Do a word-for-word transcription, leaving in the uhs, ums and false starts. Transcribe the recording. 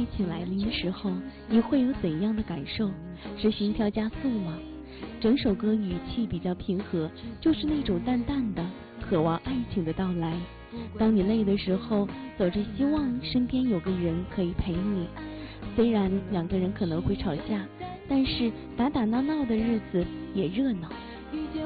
爱情来临的时候，你会有怎样的感受？是心跳加速吗？整首歌语气比较平和，就是那种淡淡的渴望爱情的到来。当你累的时候，走着希望身边有个人可以陪你。虽然两个人可能会吵架，但是打打闹闹的日子也热闹。